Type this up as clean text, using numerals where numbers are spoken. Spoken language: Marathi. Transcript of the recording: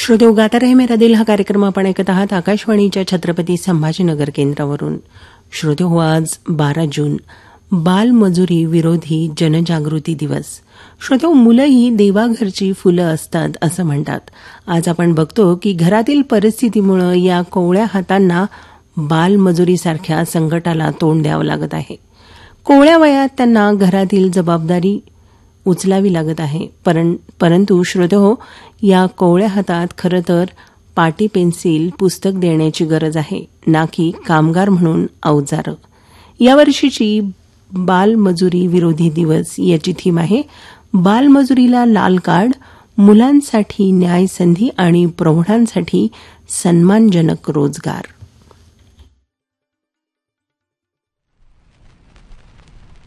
श्रोते गाता रहे मेरा दिल हा कार्यक्रम आपण ऐकत आहात आकाशवाणीच्या छत्रपती संभाजीनगर केंद्रावरून. श्रोते हो, आज 12 जून बालमजुरी विरोधी जनजागृती दिवस. श्रोते, मुलं ही देवाघरची फुलं असतात असं म्हणतात. आज आपण बघतो की घरातील परिस्थितीमुळे या कोवळ्या हातांना बालमजुरीसारख्या संकटाला तोंड द्यावं लागत आहे. कोवळ्या वयात त्यांना घरातील जबाबदारी उचलावी लागत आहे. परंतु श्रोतेहो, या कोवळ्या हातात खरं तर पाटी पेन्सिल पुस्तक देण्याची गरज आहे, ना की कामगार म्हणून अवजारं. यावर्षीची बालमजुरी विरोधी दिवस याची थीम आहे बालमजुरीला लाल कार्ड, मुलांसाठी न्याय संधी आणि प्रौढांसाठी सन्मानजनक रोजगार.